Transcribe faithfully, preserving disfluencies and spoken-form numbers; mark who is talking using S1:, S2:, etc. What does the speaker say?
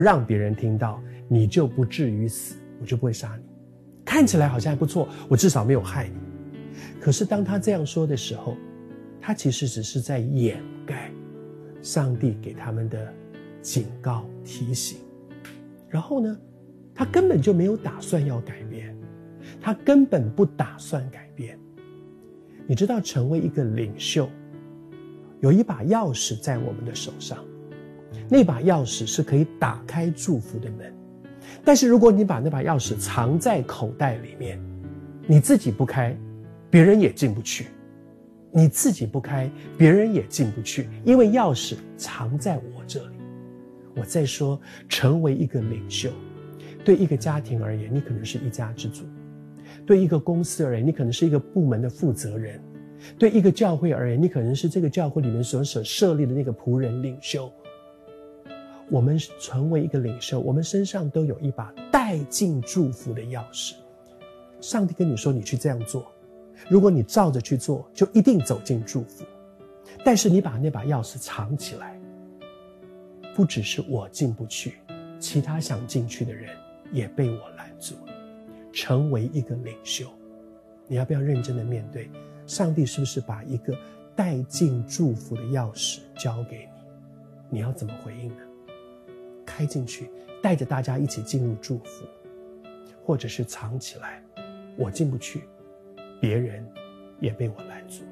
S1: 让别人听到，你就不至于死，我就不会杀你。看起来好像还不错，我至少没有害你。可是当他这样说的时候，他其实只是在掩盖上帝给他们的警告提醒。然后呢，他根本就没有打算要改变，他根本不打算改变。你知道，成为一个领袖，有一把钥匙在我们的手上，那把钥匙是可以打开祝福的门。但是如果你把那把钥匙藏在口袋里面，你自己不开，别人也进不去。你自己不开，别人也进不去，因为钥匙藏在我这里。我在说，成为一个领袖，对一个家庭而言，你可能是一家之主；对一个公司而言，你可能是一个部门的负责人；对一个教会而言，你可能是这个教会里面所设立的那个仆人领袖。我们成为一个领袖，我们身上都有一把带进祝福的钥匙。上帝跟你说，你去这样做，如果你照着去做，就一定走进祝福。但是你把那把钥匙藏起来，不只是我进不去，其他想进去的人也被我拦住了。成为一个领袖，你要不要认真的面对，上帝是不是把一个带进祝福的钥匙交给你？你要怎么回应呢？开进去，带着大家一起进入祝福，或者是藏起来，我进不去，别人也被我拦住。